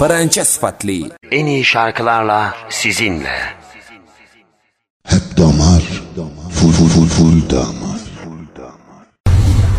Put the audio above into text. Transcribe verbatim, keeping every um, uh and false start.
birinchi sifatli. En iyi şarkılarla sizinle. Hep damar, full full full full damar.